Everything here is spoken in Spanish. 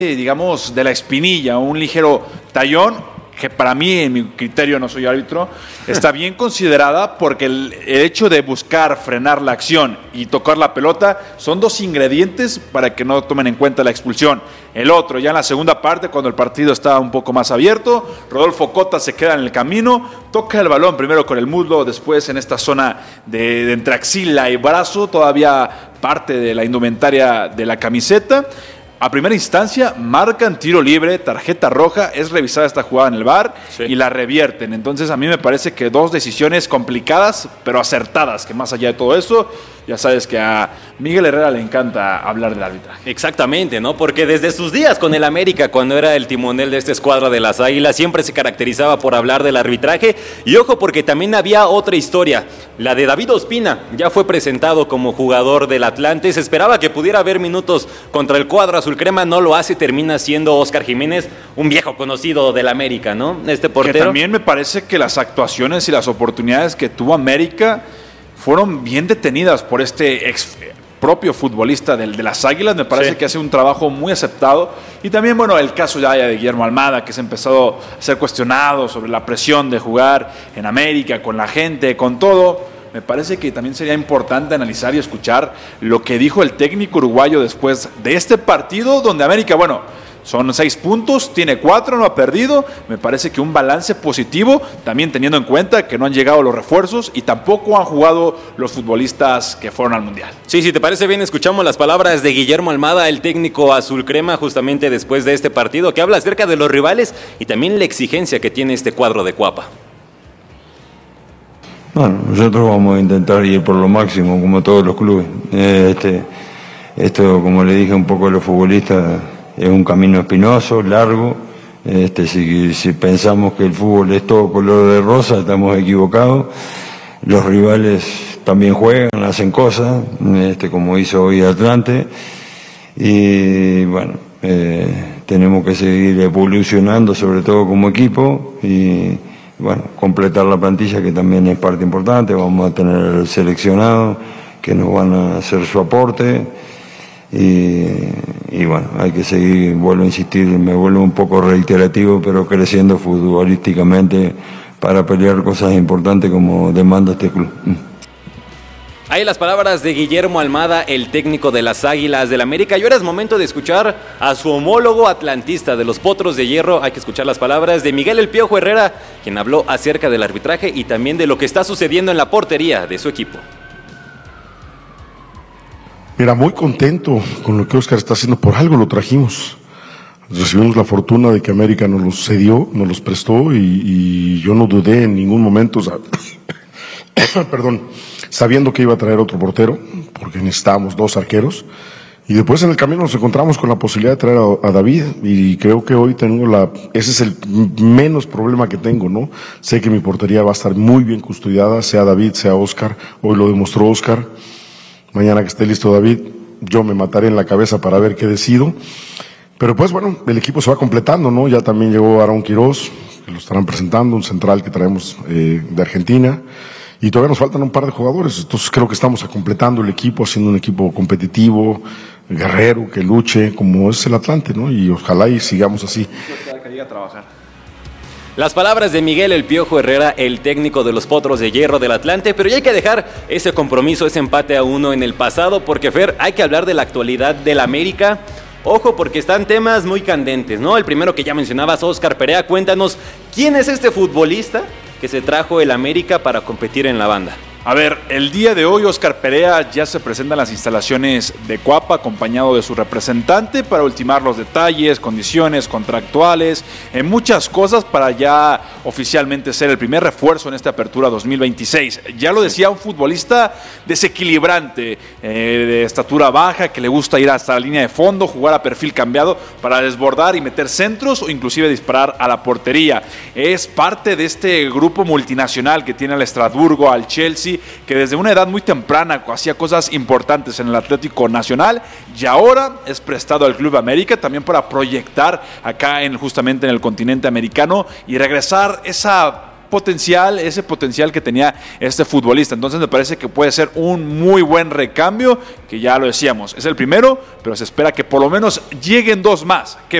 digamos, de la espinilla, un ligero tallón, que para mí, en mi criterio, no soy árbitro, está bien considerada porque el hecho de buscar frenar la acción y tocar la pelota son dos ingredientes para que no tomen en cuenta la expulsión. El otro, ya en la segunda parte, cuando el partido está un poco más abierto, Rodolfo Cota se queda en el camino, toca el balón primero con el muslo, después en esta zona de entre axila y brazo, todavía parte de la indumentaria de la camiseta. A primera instancia marcan tiro libre, tarjeta roja, es revisada esta jugada en el VAR y la revierten. Entonces a mí me parece que dos decisiones complicadas pero acertadas, que más allá de todo eso, ya sabes que a Miguel Herrera le encanta hablar del arbitraje. Exactamente, ¿no? Porque desde sus días con el América, cuando era el timonel de esta escuadra de las Águilas, siempre se caracterizaba por hablar del arbitraje. Y ojo, porque también había otra historia, la de David Ospina. Ya fue presentado como jugador del Atlante, se esperaba que pudiera haber minutos contra el cuadro azul crema, no lo hace, termina siendo Óscar Jiménez, un viejo conocido del América, ¿no? Este portero. Que también me parece que las actuaciones y las oportunidades que tuvo América fueron bien detenidas por este propio futbolista de las Águilas. Me parece que hace un trabajo muy aceptado. Y también, bueno, el caso ya de Guillermo Almada, que se ha empezado a ser cuestionado sobre la presión de jugar en América, con la gente, con todo. Me parece que también sería importante analizar y escuchar lo que dijo el técnico uruguayo después de este partido, donde América, bueno, son 6 puntos, tiene 4, no ha perdido. Me parece que un balance positivo, también teniendo en cuenta que no han llegado los refuerzos y tampoco han jugado los futbolistas que fueron al Mundial. Sí, si te parece bien, escuchamos las palabras de Guillermo Almada, el técnico azul crema, justamente después de este partido, que habla acerca de los rivales y también la exigencia que tiene este cuadro de Cuapa. Bueno, nosotros vamos a intentar ir por lo máximo, como todos los clubes. Esto, como le dije un poco a los futbolistas, es un camino espinoso, largo. Si pensamos que el fútbol es todo color de rosa, estamos equivocados. Los rivales también juegan, hacen cosas, como hizo hoy Atlante. Y bueno, tenemos que seguir evolucionando, sobre todo como equipo, y bueno, completar la plantilla, que también es parte importante. Vamos a tener seleccionados que nos van a hacer su aporte y bueno, hay que seguir, vuelvo a insistir, me vuelvo un poco reiterativo, pero creciendo futbolísticamente para pelear cosas importantes como demanda este club. Ahí las palabras de Guillermo Almada, el técnico de las Águilas del América. Y ahora es momento de escuchar a su homólogo atlantista de los Potros de Hierro. Hay que escuchar las palabras de Miguel El Piojo Herrera, quien habló acerca del arbitraje y también de lo que está sucediendo en la portería de su equipo. Mira, muy contento con lo que Óscar está haciendo. Por algo lo trajimos. Recibimos la fortuna de que América nos los cedió, nos los prestó y yo no dudé en ningún momento, o sea, perdón, sabiendo que iba a traer otro portero, porque necesitábamos 2 arqueros, y después en el camino nos encontramos con la posibilidad de traer a David, y creo que hoy tengo ese es el menos problema que tengo, ¿no? Sé que mi portería va a estar muy bien custodiada, sea David, sea Óscar. Hoy lo demostró Óscar. Mañana que esté listo David, yo me mataré en la cabeza para ver qué decido. Pero pues bueno, el equipo se va completando, ¿no? Ya también llegó Aarón Quirós, que lo estarán presentando, un central que traemos de Argentina. Y todavía nos faltan un par de jugadores, entonces creo que estamos completando el equipo, haciendo un equipo competitivo, guerrero, que luche, como es el Atlante, ¿no? Y ojalá y sigamos así. Las palabras de Miguel El Piojo Herrera, el técnico de los Potros de Hierro del Atlante, pero ya hay que dejar ese compromiso, ese empate a 1 en el pasado, porque Fer, hay que hablar de la actualidad del América. Ojo, porque están temas muy candentes, ¿no? El primero que ya mencionabas, Óscar Perea, cuéntanos, ¿quién es este futbolista que se trajo el América para competir en la banda? A ver, el día de hoy Óscar Perea ya se presenta en las instalaciones de Cuapa acompañado de su representante para ultimar los detalles, condiciones contractuales, muchas cosas para ya oficialmente ser el primer refuerzo en esta apertura 2026. Ya lo decía, un futbolista desequilibrante, de estatura baja, que le gusta ir hasta la línea de fondo, jugar a perfil cambiado para desbordar y meter centros o inclusive disparar a la portería. Es parte de este grupo multinacional que tiene al Estrasburgo, al Chelsea, que desde una edad muy temprana hacía cosas importantes en el Atlético Nacional y ahora es prestado al Club América también para proyectar acá justamente en el continente americano y regresar esa potencial, ese potencial que tenía este futbolista. Entonces me parece que puede ser un muy buen recambio, que ya lo decíamos, es el primero, pero se espera que por lo menos lleguen 2 más.